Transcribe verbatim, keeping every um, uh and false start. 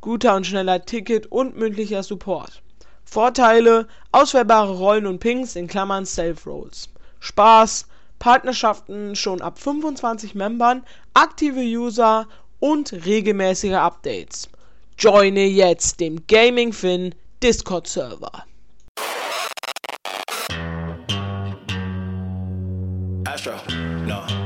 guter und schneller Ticket- und mündlicher Support. Vorteile: auswählbare Rollen und Pings in Klammern Safe Roles. Spaß: Partnerschaften schon ab fünfundzwanzig Membern, aktive User und regelmäßige Updates. Joine jetzt dem GamingFin Discord-Server. Astro, no.